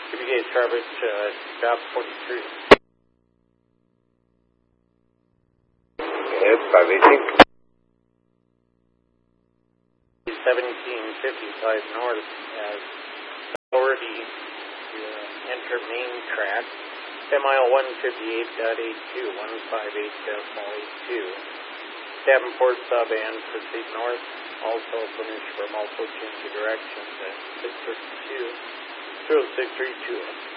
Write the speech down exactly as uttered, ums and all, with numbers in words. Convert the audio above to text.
Q B K Starbridge, uh, stop forty-three. Yes, five eighteen. seventeen fifty-five north as authority to uh, enter main track. Mile one fifty-eight point eight two, one fifty-eight point eight two. Davenport sub and proceed north. Also finish from also change the direction to six thirty-two, zero six three two.